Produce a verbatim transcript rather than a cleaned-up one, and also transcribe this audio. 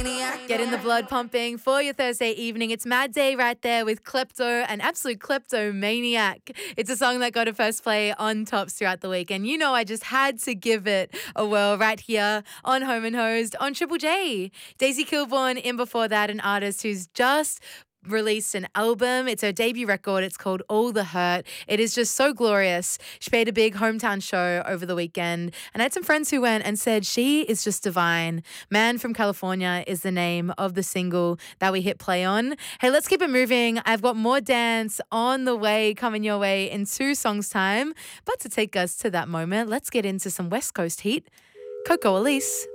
Getting the blood pumping for your Thursday evening. It's Mad Day right there with Klepto, an absolute kleptomaniac. It's a song that got a first play on Tops throughout the week. And you know I just had to give it a whirl right here on Home and Hosed on Triple J. Daisy Kilborn in before that, an artist who's just released an album. It's her debut record. It's called All the Hurt. It is just so glorious. She played a big hometown show over the weekend, and I had some friends who went and said she is just divine. Man from California is the name of the single that we hit play on. Hey, let's keep it moving. I've got more dance on the way coming your way in two songs time. But to take us to that moment, let's get into some West Coast heat. Coco Elise.